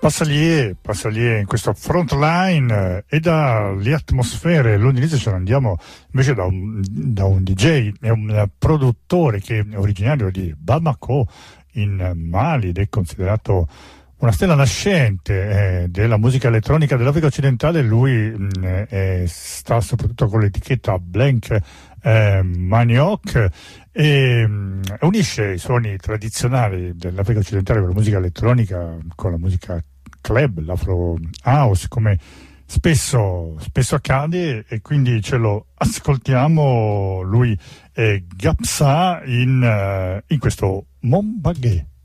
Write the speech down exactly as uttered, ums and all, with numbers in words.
Passalier, Passalier in questo frontline, eh, e dalle atmosfere londinesi ce ne andiamo invece da un, da un D J, è un produttore che è originario di Bamako in Mali ed è considerato una stella nascente eh, della musica elettronica dell'Africa occidentale. Lui mh, è, sta soprattutto con l'etichetta Blank eh, Manioc e mh, unisce i suoni tradizionali dell'Africa occidentale con la musica elettronica, con la musica club, l'afro house, come spesso, spesso accade, e quindi ce lo ascoltiamo. Lui è Gapsa in, uh, in questo Mon Bagé.